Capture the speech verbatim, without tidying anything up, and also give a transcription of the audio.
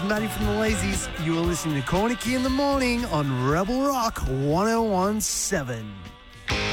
Matty from the Lazies. You are listening to Corny Key in the Morning on Rebel Rock one oh one point seven.